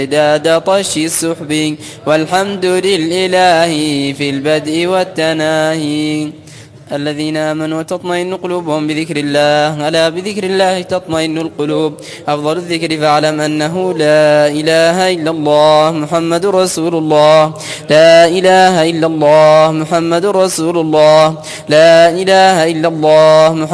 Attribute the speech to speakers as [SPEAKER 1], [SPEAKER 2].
[SPEAKER 1] عداد طش السحب والحمد للإله في البدء والتناهي. الذين آمنوا وتطمئن قلوبهم بذكر الله، ألا بذكر الله تطمئن القلوب. أفضل الذكر فاعلم أنه لا إله إلا الله محمد رسول الله، لا إله إلا الله محمد رسول الله، لا إله إلا الله محمد